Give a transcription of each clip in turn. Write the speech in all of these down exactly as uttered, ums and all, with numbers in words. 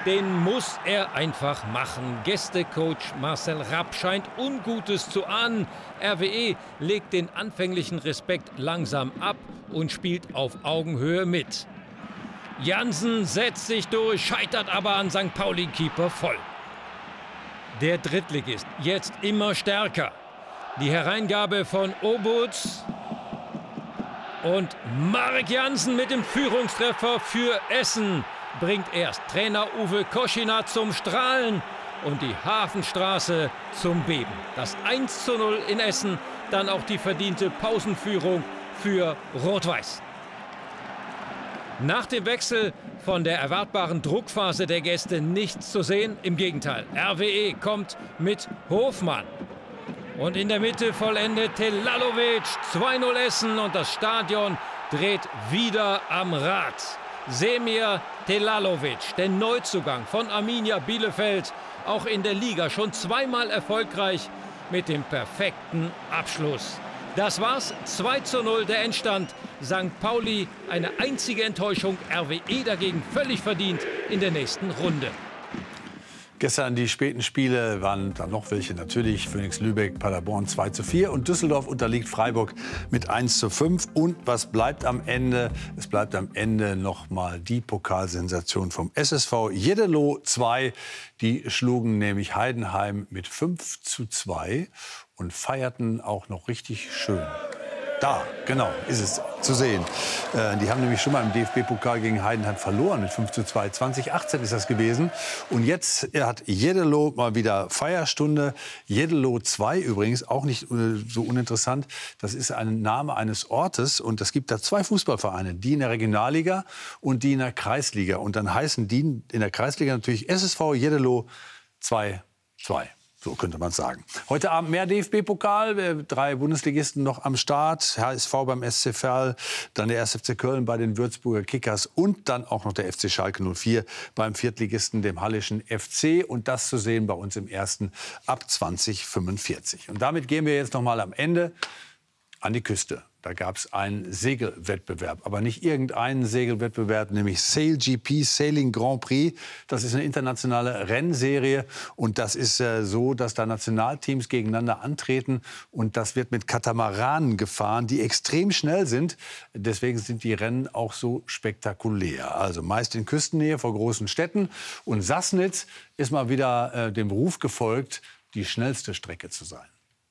Den muss er einfach machen. Gästecoach Marcel Rapp scheint Ungutes zu ahnen. R W E legt den anfänglichen Respekt langsam ab und spielt auf Augenhöhe mit. Jansen setzt sich durch, scheitert aber an Sankt Pauli-Keeper voll. Der Drittligist jetzt immer stärker. Die Hereingabe von Obuts und Marek Jansen mit dem Führungstreffer für Essen bringt erst Trainer Uwe Koschina zum Strahlen und die Hafenstraße zum Beben. Das eins zu null in Essen, dann auch die verdiente Pausenführung für Rot-Weiß. Nach dem Wechsel von der erwartbaren Druckphase der Gäste nichts zu sehen. Im Gegenteil, R W E kommt mit Hofmann. Und in der Mitte vollendet Telalovic, zwei null Essen und das Stadion dreht wieder am Rad. Semir Telalovic, der Neuzugang von Arminia Bielefeld, auch in der Liga schon zweimal erfolgreich mit dem perfekten Abschluss. Das war's, zwei zu null der Endstand. Sankt Pauli eine einzige Enttäuschung, R W E dagegen völlig verdient in der nächsten Runde. Gestern die späten Spiele waren dann noch welche natürlich. Phoenix Lübeck, Paderborn zwei zu vier und Düsseldorf unterliegt Freiburg mit eins zu fünf. Und was bleibt am Ende? Es bleibt am Ende noch mal die Pokalsensation vom S S V Jeddelo zwei. Die schlugen nämlich Heidenheim mit fünf zu zwei und feierten auch noch richtig schön. Da, genau, ist es zu sehen. Äh, die haben nämlich schon mal im D F B-Pokal gegen Heidenheim verloren mit fünf zu zwei. zwanzig achtzehn ist das gewesen. Und jetzt hat Jeddelo mal wieder Feierstunde. Jeddelo zwei übrigens, auch nicht äh, so uninteressant. Das ist ein Name eines Ortes. Und es gibt da zwei Fußballvereine, die in der Regionalliga und die in der Kreisliga. Und dann heißen die in der Kreisliga natürlich S S V Jeddelo zwei zwei. So könnte man sagen. Heute Abend mehr D F B-Pokal, drei Bundesligisten noch am Start. H S V beim S C Verl, dann der erste F C Köln bei den Würzburger Kickers und dann auch noch der F C Schalke null vier beim Viertligisten, dem Hallischen F C. Und das zu sehen bei uns im ersten ab zwanzig fünfundvierzig. Und damit gehen wir jetzt noch mal am Ende an die Küste. Da gab es einen Segelwettbewerb, aber nicht irgendeinen Segelwettbewerb, nämlich Sail G P, Sailing Grand Prix. Das ist eine internationale Rennserie und das ist äh, so, dass da Nationalteams gegeneinander antreten und das wird mit Katamaranen gefahren, die extrem schnell sind. Deswegen sind die Rennen auch so spektakulär. Also meist in Küstennähe vor großen Städten und Sassnitz ist mal wieder äh, dem Ruf gefolgt, die schnellste Strecke zu sein.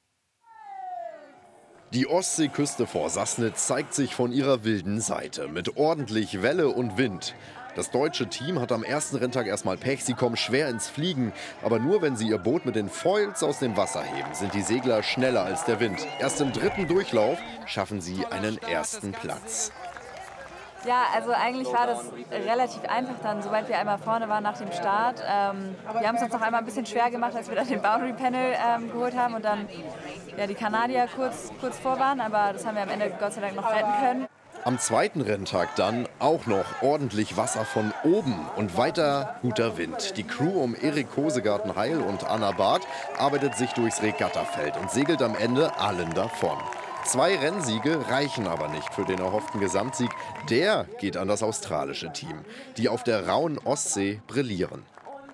Die Ostseeküste vor Sassnitz zeigt sich von ihrer wilden Seite, mit ordentlich Welle und Wind. Das deutsche Team hat am ersten Renntag erstmal Pech, sie kommen schwer ins Fliegen. Aber nur wenn sie ihr Boot mit den Foils aus dem Wasser heben, sind die Segler schneller als der Wind. Erst im dritten Durchlauf schaffen sie einen ersten Platz. Ja, also eigentlich war das relativ einfach dann, sobald wir einmal vorne waren nach dem Start. Ähm, wir haben es uns noch einmal ein bisschen schwer gemacht, als wir dann den Boundary Panel ähm, geholt haben und dann ja, die Kanadier kurz, kurz vor waren, aber das haben wir am Ende Gott sei Dank noch retten können. Am zweiten Renntag dann auch noch ordentlich Wasser von oben und weiter guter Wind. Die Crew um Erik Kosegarten-Heil und Anna Barth arbeitet sich durchs Regattafeld und segelt am Ende allen davon. Zwei Rennsiege reichen aber nicht für den erhofften Gesamtsieg. Der geht an das australische Team, die auf der rauen Ostsee brillieren.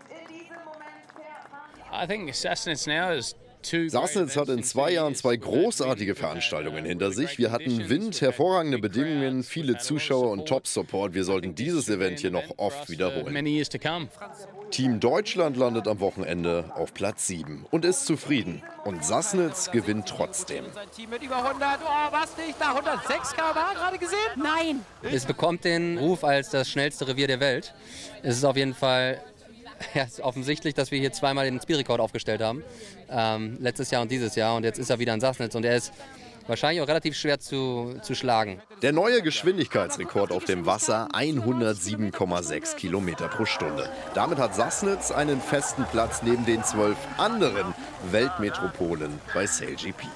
I think Sassnitz now is Sassnitz hat in zwei Jahren zwei großartige Veranstaltungen hinter sich. Wir hatten Wind, hervorragende Bedingungen, viele Zuschauer und Top-Support. Wir sollten dieses Event hier noch oft wiederholen. Team Deutschland landet am Wochenende auf Platz sieben und ist zufrieden. Und Sassnitz gewinnt trotzdem. Nein! Es bekommt den Ruf als das schnellste Revier der Welt. Es ist auf jeden Fall ja, ist offensichtlich, dass wir hier zweimal den Speedrekord aufgestellt haben. Ähm, letztes Jahr und dieses Jahr. Und jetzt ist er wieder in Sassnitz. Und er ist wahrscheinlich auch relativ schwer zu, zu schlagen. Der neue Geschwindigkeitsrekord auf dem Wasser, hundertsieben Komma sechs Kilometer pro Stunde. Damit hat Sassnitz einen festen Platz neben den zwölf anderen Weltmetropolen bei Sail G P.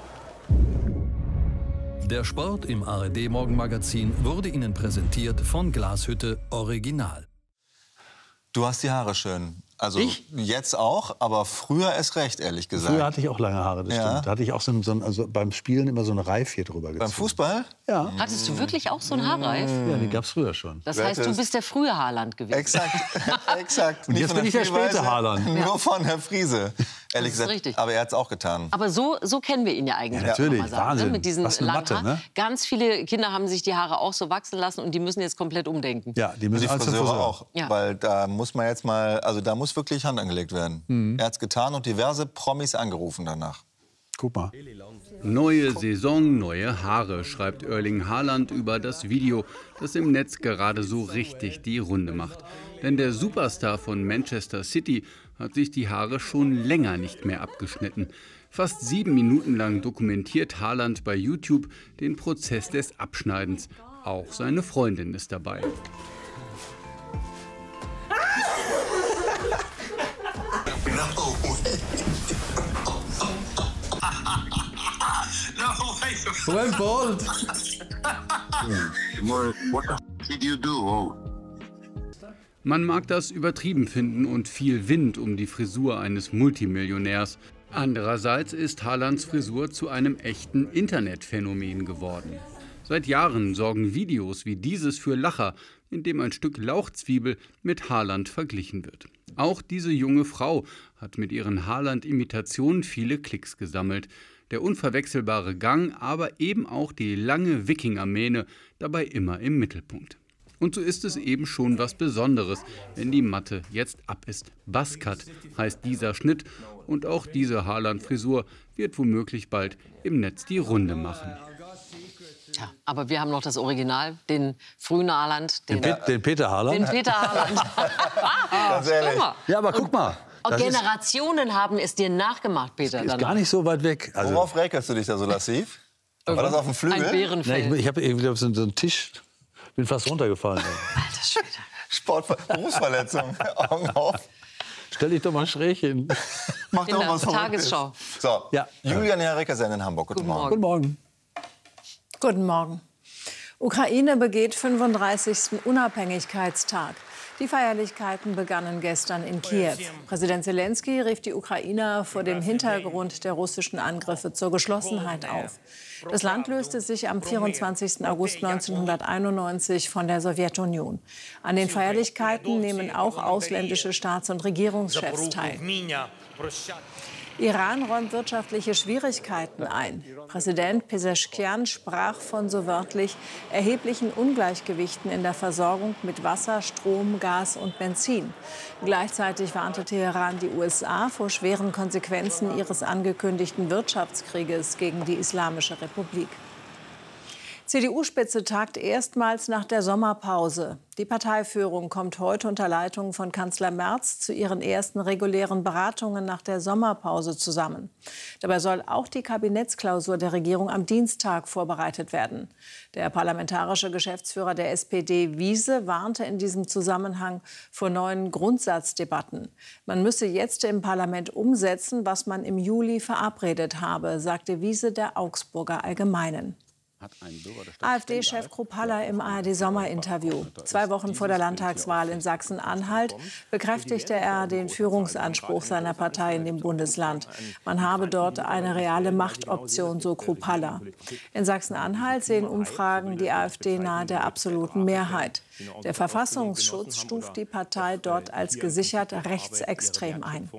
Der Sport im A R D Morgenmagazin wurde Ihnen präsentiert von Glashütte Original. Du hast die Haare schön. Also ich? jetzt auch, aber früher erst recht, ehrlich gesagt. Früher hatte ich auch lange Haare, das ja. stimmt. Da hatte ich auch so, ein, so ein, also beim Spielen immer so eine Reif hier drüber gezogen. Beim Fußball? Ja. Hattest du wirklich auch so einen Haarreif? Ja, die gab es früher schon. Das heißt, du bist der frühe Haaland gewesen. Exakt, exakt. Und jetzt bin ich der späte Haaland. Nur ja. von Herr Friese, ehrlich gesagt. Richtig. Aber er hat es auch getan. Aber so, so kennen wir ihn ja eigentlich. Ja, natürlich, kann man sagen, Wahnsinn. Ne? Mit diesen Was eine langen Matte, Haaren. ne? Ganz viele Kinder haben sich die Haare auch so wachsen lassen und die müssen jetzt komplett umdenken. Ja, die müssen die als Friseure Friseur. auch. Ja. Weil da muss man jetzt mal, also da muss wirklich Hand angelegt werden. Mhm. Er hat es getan und diverse Promis angerufen danach. Guck mal. Neue Saison, neue Haare, schreibt Erling Haaland über das Video, das im Netz gerade so richtig die Runde macht. Denn der Superstar von Manchester City hat sich die Haare schon länger nicht mehr abgeschnitten. Fast sieben Minuten lang dokumentiert Haaland bei YouTube den Prozess des Abschneidens. Auch seine Freundin ist dabei. Well bold. Man mag das übertrieben finden und viel Wind um die Frisur eines Multimillionärs. Andererseits ist Haalands Frisur zu einem echten Internetphänomen geworden. Seit Jahren sorgen Videos wie dieses für Lacher, in dem ein Stück Lauchzwiebel mit Haaland verglichen wird. Auch diese junge Frau hat mit ihren Haaland-Imitationen viele Klicks gesammelt. Der unverwechselbare Gang, aber eben auch die lange Wikingermähne, dabei immer im Mittelpunkt. Und so ist es eben schon was Besonderes, wenn die Matte jetzt ab ist. Buzzcut heißt dieser Schnitt und auch diese Haaland-Frisur wird womöglich bald im Netz die Runde machen. Ja, aber wir haben noch das Original, den frühen Haaland. Den, den, Pe den Peter Haaland? Den Peter Haaland. ah, Ganz ehrlich. Ja, aber guck mal. Und Generationen haben es dir nachgemacht, Peter. Ist dann gar nicht so weit weg. Also, worauf räkelst du dich da so lassiv? War das auf dem Flügel? Ein Bärenfell. Nee, ich ich habe irgendwie so einen Tisch, bin fast runtergefallen. Alter Schwede. Sport, Berufsverletzung, Augen auf. Stell dich doch mal schräg hin. Mach In doch der was Tagesschau. So, Ja. Julian Herreckesen in Hamburg. Guten, Guten Morgen. Guten Morgen. Guten Morgen. Ukraine begeht fünfunddreißigsten Unabhängigkeitstag. Die Feierlichkeiten begannen gestern in Kiew. Präsident Zelensky rief die Ukrainer vor dem Hintergrund der russischen Angriffe zur Geschlossenheit auf. Das Land löste sich am vierundzwanzigsten August neunzehnhunderteinundneunzig von der Sowjetunion. An den Feierlichkeiten nehmen auch ausländische Staats- und Regierungschefs teil. Iran räumt wirtschaftliche Schwierigkeiten ein. Präsident Pezeshkian sprach von so wörtlich erheblichen Ungleichgewichten in der Versorgung mit Wasser, Strom, Gas und Benzin. Gleichzeitig warnte Teheran die U S A vor schweren Konsequenzen ihres angekündigten Wirtschaftskrieges gegen die Islamische Republik. C D U-Spitze tagt erstmals nach der Sommerpause. Die Parteiführung kommt heute unter Leitung von Kanzler Merz zu ihren ersten regulären Beratungen nach der Sommerpause zusammen. Dabei soll auch die Kabinettsklausur der Regierung am Dienstag vorbereitet werden. Der parlamentarische Geschäftsführer der S P D, Wiese, warnte in diesem Zusammenhang vor neuen Grundsatzdebatten. Man müsse jetzt im Parlament umsetzen, was man im Juli verabredet habe, sagte Wiese der Augsburger Allgemeinen. AfD-Chef Kruppalla im A R D-Sommerinterview. Zwei Wochen vor der Landtagswahl in Sachsen-Anhalt bekräftigte er den Führungsanspruch seiner Partei in dem Bundesland. Man habe dort eine reale Machtoption, so Kruppalla. In Sachsen-Anhalt sehen Umfragen die AfD nahe der absoluten Mehrheit. Der Verfassungsschutz stuft die Partei dort als gesichert rechtsextrem ein.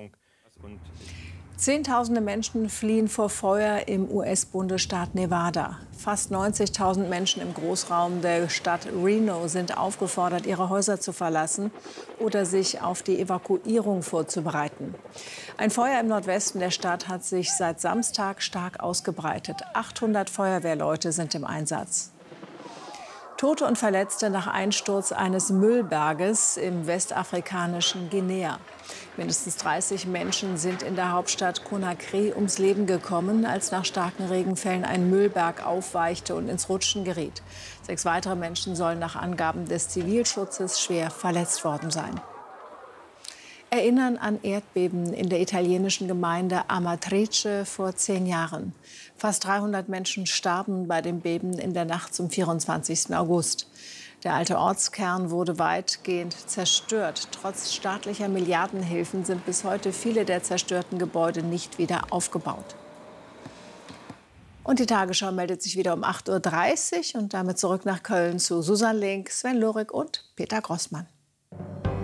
Zehntausende Menschen fliehen vor Feuer im U S-Bundesstaat Nevada. Fast neunzigtausend Menschen im Großraum der Stadt Reno sind aufgefordert, ihre Häuser zu verlassen oder sich auf die Evakuierung vorzubereiten. Ein Feuer im Nordwesten der Stadt hat sich seit Samstag stark ausgebreitet. achthundert Feuerwehrleute sind im Einsatz. Tote und Verletzte nach Einsturz eines Müllberges im westafrikanischen Guinea. Mindestens dreißig Menschen sind in der Hauptstadt Conakry ums Leben gekommen, als nach starken Regenfällen ein Müllberg aufweichte und ins Rutschen geriet. Sechs weitere Menschen sollen nach Angaben des Zivilschutzes schwer verletzt worden sein. Erinnern an Erdbeben in der italienischen Gemeinde Amatrice vor zehn Jahren. Fast dreihundert Menschen starben bei dem Beben in der Nacht zum vierundzwanzigsten August. Der alte Ortskern wurde weitgehend zerstört. Trotz staatlicher Milliardenhilfen sind bis heute viele der zerstörten Gebäude nicht wieder aufgebaut. Und die Tagesschau meldet sich wieder um acht Uhr dreißig und damit zurück nach Köln zu Susanne Link, Sven Lurik und Peter Grossmann.